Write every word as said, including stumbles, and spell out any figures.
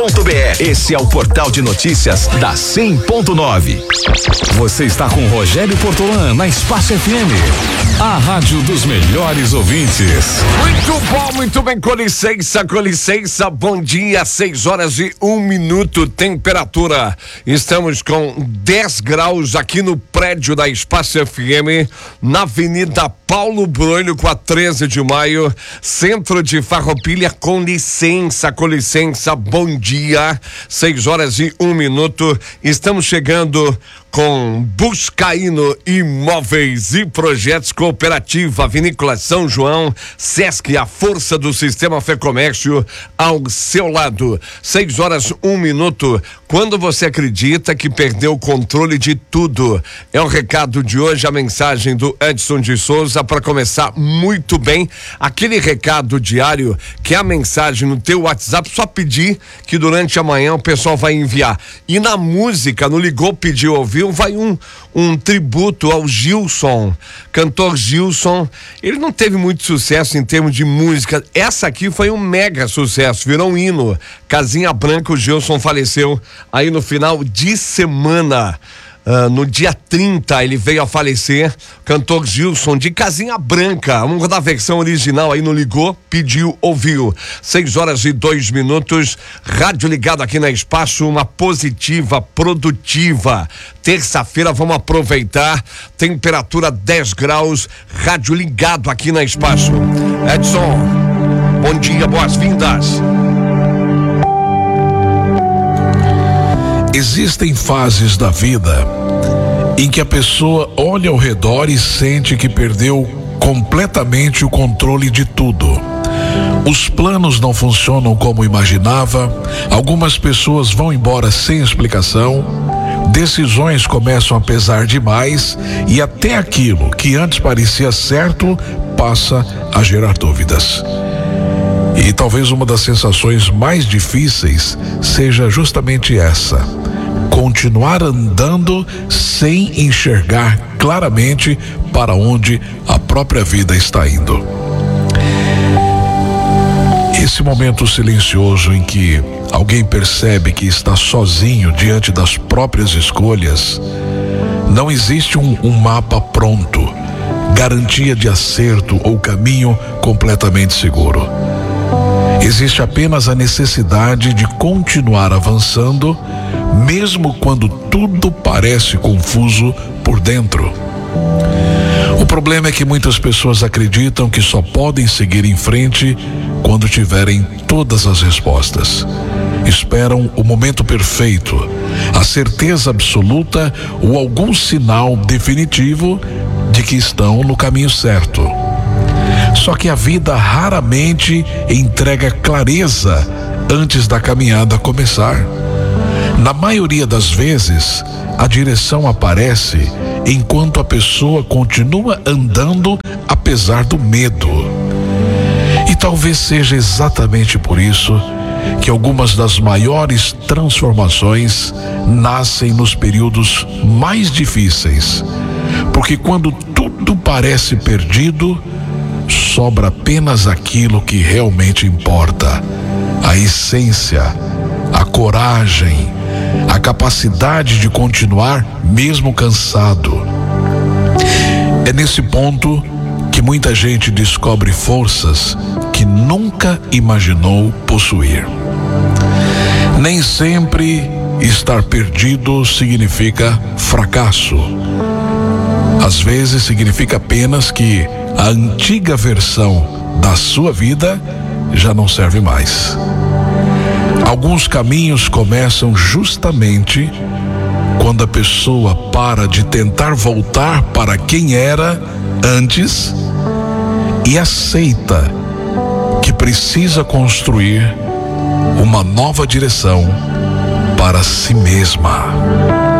Esse é o portal de notícias da cem ponto nove. Você está com Rogério Portolã na Espaço F M, a rádio dos melhores ouvintes. Muito bom, muito bem, com licença, com licença, bom dia, seis horas e um minuto, temperatura. Estamos com dez graus aqui no prédio da Espaço F M, na Avenida Paulo Broilho, com a treze de maio, centro de Farroupilha. Com licença, com licença, bom dia, seis horas e um minuto. Estamos chegando com Buscaíno Imóveis e Projetos, Cooperativa, Vinícola São João, Sesc, a força do sistema Fê Comércio ao seu lado. Seis horas, um minuto. Quando você acredita que perdeu o controle de tudo? É o recado de hoje, a mensagem do Edson de Souza para começar muito bem. Aquele recado diário que é a mensagem no teu WhatsApp, só pedir que durante a manhã o pessoal vai enviar. E na música, no Ligou, Pediu, Ouviu, vai um, um tributo ao Gilson, cantor Gilson. Ele não teve muito sucesso em termos de música. Essa aqui foi um mega sucesso, virou um hino. Casinha Branca, o Gilson faleceu aí no final de semana. Uh, no dia trinta ele veio a falecer, cantor Gilson de Casinha Branca. Vamos da versão original aí no Ligou, Pediu, Ouviu. Seis horas e dois minutos, rádio ligado aqui na Espaço, uma positiva, produtiva. Terça-feira vamos aproveitar, temperatura dez graus, rádio ligado aqui na Espaço. Edson, bom dia, boas-vindas. Existem fases da vida em que a pessoa olha ao redor e sente que perdeu completamente o controle de tudo. Os planos não funcionam como imaginava, algumas pessoas vão embora sem explicação, decisões começam a pesar demais e até aquilo que antes parecia certo passa a gerar dúvidas. E talvez uma das sensações mais difíceis seja justamente essa: continuar andando sem enxergar claramente para onde a própria vida está indo. Esse momento silencioso em que alguém percebe que está sozinho diante das próprias escolhas, não existe um, um mapa pronto, garantia de acerto ou caminho completamente seguro. Existe apenas a necessidade de continuar avançando, mesmo quando tudo parece confuso por dentro. O problema é que muitas pessoas acreditam que só podem seguir em frente quando tiverem todas as respostas. Esperam o momento perfeito, a certeza absoluta ou algum sinal definitivo de que estão no caminho certo. Só que a vida raramente entrega clareza antes da caminhada começar. Na maioria das vezes, a direção aparece enquanto a pessoa continua andando apesar do medo. E talvez seja exatamente por isso que algumas das maiores transformações nascem nos períodos mais difíceis. Porque quando tudo parece perdido, sobra apenas aquilo que realmente importa: a essência, a coragem, a capacidade de continuar mesmo cansado. É nesse ponto que muita gente descobre forças que nunca imaginou possuir. Nem sempre estar perdido significa fracasso. Às vezes significa apenas que a antiga versão da sua vida já não serve mais. Alguns caminhos começam justamente quando a pessoa para de tentar voltar para quem era antes e aceita que precisa construir uma nova direção para si mesma.